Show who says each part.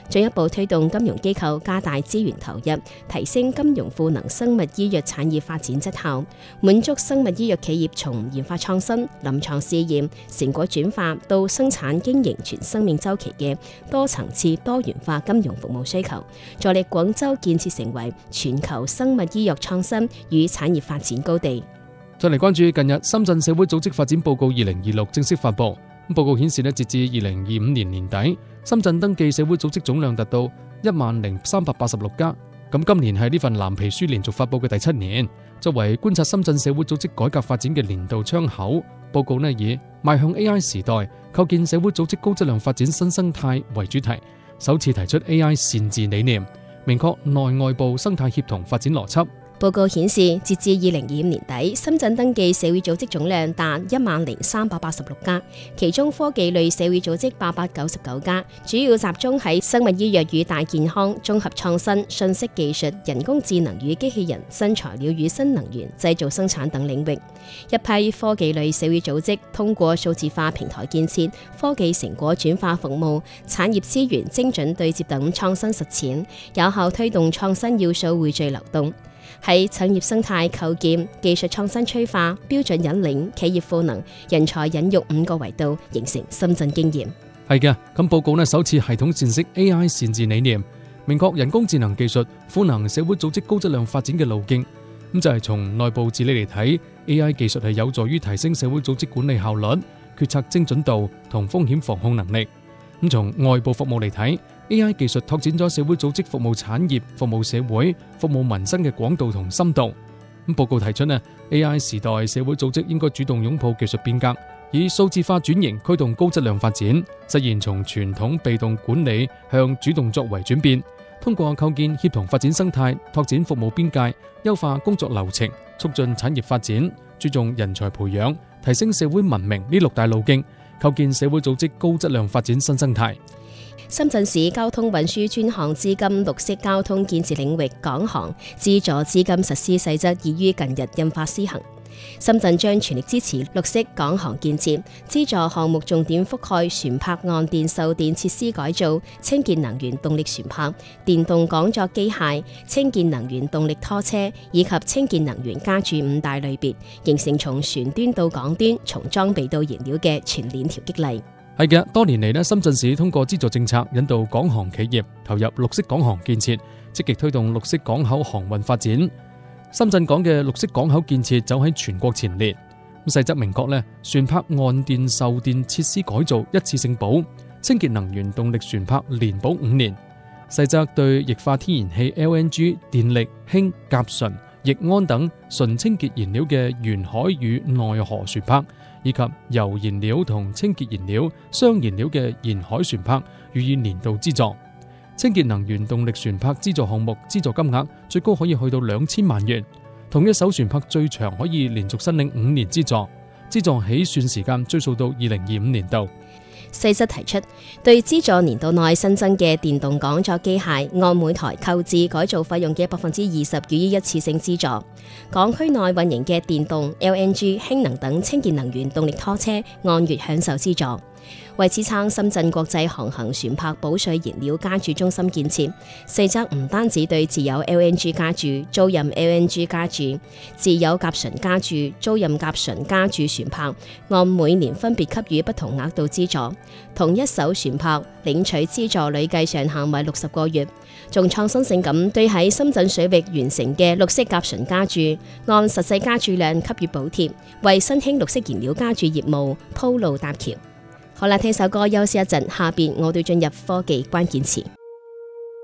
Speaker 1: 進一步推動金融機構加大資源投入，提升金融賦能生物醫藥產業發展質效，滿足生物醫藥企業從研發創新、臨床試驗、成果轉化到生產經營全生命週期嘅多層次多元化金融服務需求，助力廣州建設成為全球生物醫藥創新與產業發展高地。
Speaker 2: 再嚟關注近日深圳社會組織發展報告2026正式發布。報告顯示截至2025年年底，深圳登記社會組織總量達到10,386家。咁今年係呢份藍皮書連續發布嘅第7年，作為觀察深圳社會組織改革發展嘅年度窗口。報告以邁向 AI 時代，構建社會組織高質量發展新生態為主題，首次提出 AI 善治理念，明確內外部生態協同發展邏輯。
Speaker 1: 報告顯示，截至2025年底，深圳登記社會組織總量達10,386家，其中科技類社會組織899家，主要集中喺生物醫藥與大健康、綜合創新、信息技術、人工智能與機器人、新材料與新能源、製造生產等領域。一批科技類社會組織通過數字化平台建設、科技成果轉化服務、產業資源精準對接等創新實踐，有效推動創新要素匯聚流動。喺產業生態構建、技術創新催化、標準引領、企業賦能、人才引育5個維度，形成深圳經驗。
Speaker 2: 係嘅，咁報告首次系統闡釋 AI 善治理念，明確人工智能技術賦能社會組織高質量發展嘅路徑。咁就係從內部治理嚟睇 ，AI 技術係有助於提升社會組織管理效率、決策精準度同風險防控能力。咁從外部服務嚟睇，AI 技術拓展咗社會組織服務產業、服務社會、服務民生嘅廣度同深度。咁報告提出AI 時代社會組織應該主動擁抱技術變革，以數字化轉型驅動高質量發展，實現從傳統被動管理向主動作為轉變。通過構建協同發展生態，拓展服務邊界，優化工作流程，促進產業發展，注重人才培養，提升社會文明呢6大路徑，構建社會組織高質量發展新生態。
Speaker 1: 深圳市交通運輸專項資金綠色交通建設領域港項資助資金實施細則已於近日印發施行。深圳將全力支持綠色港項建設，資助項目重點覆蓋船舶岸電售電設施改造、清潔能源動力船舶、電動港作機械、清潔能源動力拖車以及清潔能源加注5大類別，形成從船端到港端、從裝備到燃料嘅全鏈條激勵。
Speaker 2: 係嘅，多年嚟深圳市通過資助政策引導港航企業投入綠色港航建設，積極推動綠色港口航運發展。深圳港嘅綠色港口建設走喺全國前列。細則明確船舶岸電售電設施改造一次性保，清潔能源動力船舶連保5年。細則對液化天然氣 LNG、電力、氫、甲醇、液胺等純清潔燃料嘅沿海與內河船舶，以及油燃料同清潔燃料、雙燃料嘅沿海船舶予以年度資助。清潔能源動力船舶資助項目資助金額最高可以去到2000萬元，同一艘船舶最長可以連續申領5年資助，資助起算時間追溯到2025年度。
Speaker 1: 細則提出，對資助年度內新增嘅電動港作機械，按每台購置改造費用嘅20%予以一次性資助。港區內運營嘅電動、LNG、氫能等清潔能源動力拖車，按月享受資助。為支撐深圳國際航行船舶保稅燃料加注中心建設，細則唔單止對自有 LNG 加注、租賃 LNG 加注、自有甲醇加注、租賃甲醇加注船舶，按每年分別給予不同額度資助，同一艘船舶領取資助累計上限為60個月。仲創新性咁對喺深圳水域完成嘅綠色甲醇加注，按實際加注量給予補貼，為新興綠色燃料加注業務鋪路搭橋。好啦，聽首歌休息一陣，下邊我哋進入科技關鍵詞。